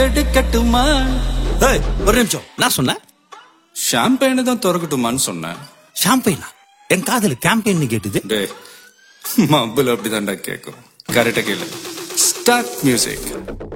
எடுக்கட்டுமா? ஏய், ஒரு நிமிஷம். நான் சொன்னேன் ஷாம்பெயினை தான் திறக்கட்டுமான்னு சொன்னேன். ஷாம்பெயினா? என் காதல கேம்பெயின் கேட்டுது. டேய், மబ్బுல அப்படிதான்டா கேட்கும். கரெக்டா கேளு. Start music.